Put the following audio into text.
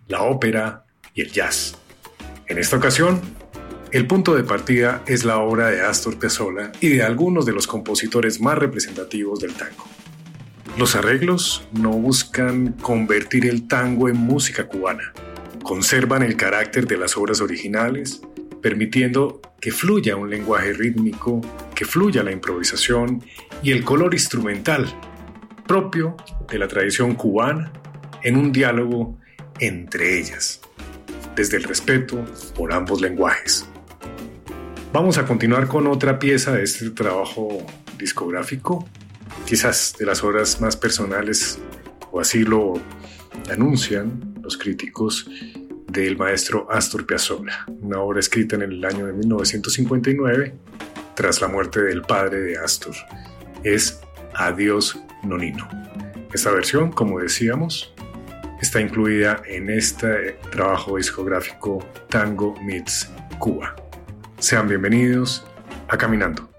la ópera y el jazz. En esta ocasión, el punto de partida es la obra de Astor Piazzolla y de algunos de los compositores más representativos del tango. Los arreglos no buscan convertir el tango en música cubana. Conservan el carácter de las obras originales, permitiendo que fluya un lenguaje rítmico, que fluya la improvisación y el color instrumental propio de la tradición cubana en un diálogo entre ellas, desde el respeto por ambos lenguajes. Vamos a continuar con otra pieza de este trabajo discográfico, quizás de las obras más personales, o así lo anuncian los críticos, del maestro Astor Piazzolla, una obra escrita en el año de 1959, tras la muerte del padre de Astor. Es Adiós Nonino. Esta versión, como decíamos, está incluida en este trabajo discográfico Tango Meets Cuba. Sean bienvenidos a Caminando.